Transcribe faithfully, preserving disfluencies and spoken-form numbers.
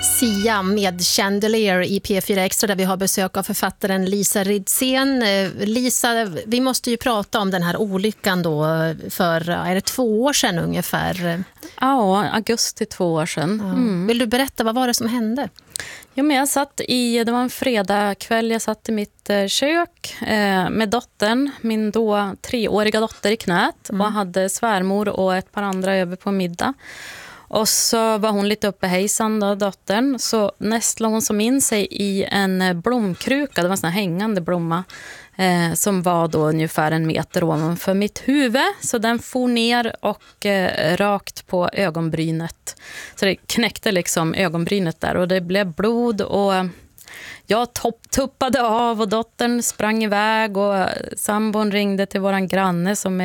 Sia med Chandelier i P fyra Extra där vi har besök av författaren Lisa Ridsén. Lisa, vi måste ju prata om den här olyckan då för är det två år sedan ungefär? Ja, augusti två år sedan. Mm. Vill du berätta, vad var det som hände? Jo, men jag satt i, det var en fredagkväll, jag satt i mitt eh, kök eh, med dottern, min då treåriga dotter i knät mm. och hade svärmor och ett par andra över på middag. Och så var hon lite uppe hejsan då, dottern. Så nästlade hon som in sig i en blomkruka. Det var en sån här hängande blomma. Eh, som var då ungefär en meter ovanför mitt huvud. Så den for ner och eh, rakt på ögonbrynet. Så det knäckte liksom ögonbrynet där. Och det blev blod och jag topp, tuppade av och dottern sprang iväg. Och sambon ringde till våran granne som